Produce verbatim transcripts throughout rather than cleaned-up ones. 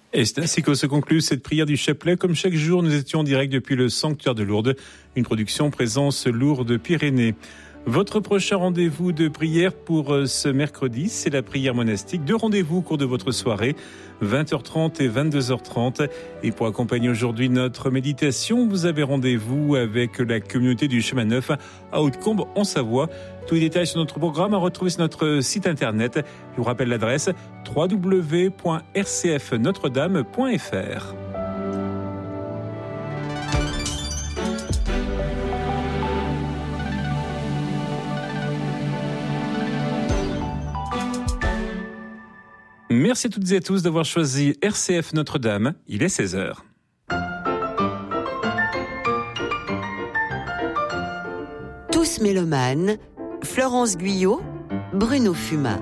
Et c'est ainsi que se conclut cette prière du chapelet. Comme chaque jour, nous étions en direct depuis le sanctuaire de Lourdes, une production Présence Lourdes-Pyrénées. Votre prochain rendez-vous de prière pour ce mercredi, c'est la prière monastique. Deux rendez-vous au cours de votre soirée, vingt heures trente et vingt-deux heures trente. Et pour accompagner aujourd'hui notre méditation, vous avez rendez-vous avec la communauté du Chemin Neuf à Hautecombe en Savoie. Tous les détails sur notre programme à retrouver sur notre site internet. Je vous rappelle l'adresse w w w point r c f notre dame point f r. Merci à toutes et à tous d'avoir choisi R C F Notre-Dame. Il est seize heures. Tous mélomanes, Florence Guyot, Bruno Fumat.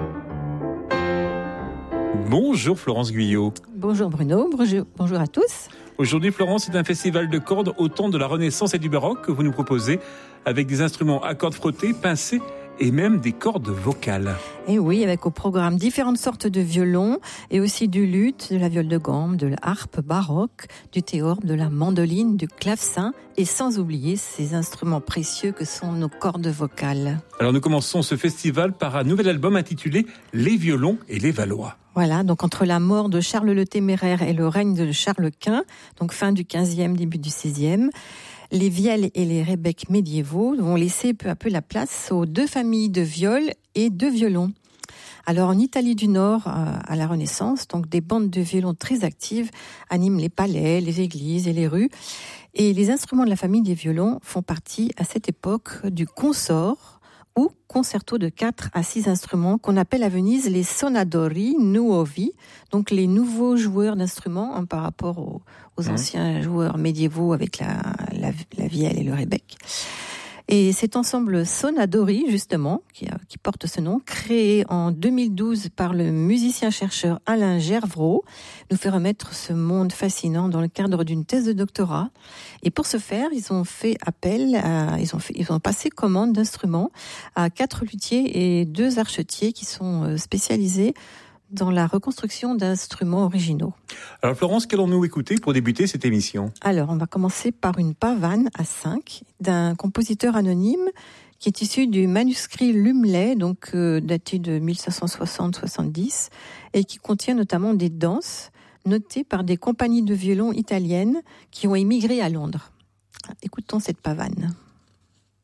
Bonjour Florence Guyot. Bonjour Bruno, bonjour, bonjour à tous. Aujourd'hui Florence, c'est un festival de cordes au temps de la Renaissance et du Baroque que vous nous proposez avec des instruments à cordes frottées, pincées et même des cordes vocales. Et oui, avec au programme différentes sortes de violons et aussi du luth, de la viole de gambe, de la harpe baroque, du théorbe, de la mandoline, du clavecin et sans oublier ces instruments précieux que sont nos cordes vocales. Alors nous commençons ce festival par un nouvel album intitulé Les violons et les Valois. Voilà, donc entre la mort de Charles le Téméraire et le règne de Charles Quint, donc fin du quinzième, début du seizième, les vielles et les rebecques médiévaux vont laisser peu à peu la place aux deux familles de viols et de violons. Alors en Italie du Nord, à la Renaissance, donc des bandes de violons très actives animent les palais, les églises et les rues. Et les instruments de la famille des violons font partie à cette époque du consort, ou concerto de quatre à six instruments qu'on appelle à Venise les sonadori nuovi, donc les nouveaux joueurs d'instruments hein, par rapport aux, aux mmh. anciens joueurs médiévaux avec la, la, la vielle et le rebec. Et cet ensemble sonadori, justement, qui, qui porte ce nom, créé en deux mille douze par le musicien-chercheur Alain Gervraud, nous fait remettre ce monde fascinant dans le cadre d'une thèse de doctorat. Et pour ce faire, ils ont fait appel, à, ils ont fait, ils ont passé commande d'instruments à quatre luthiers et deux archetiers qui sont spécialisés dans la reconstruction d'instruments originaux. Alors Florence, qu'allons-nous écouter pour débuter cette émission ? Alors, on va commencer par une pavane à cinq d'un compositeur anonyme qui est issu du manuscrit Lumley, donc euh, daté de mille cinq cent soixante soixante-dix, et qui contient notamment des danses notées par des compagnies de violon italiennes qui ont émigré à Londres. Écoutons cette pavane.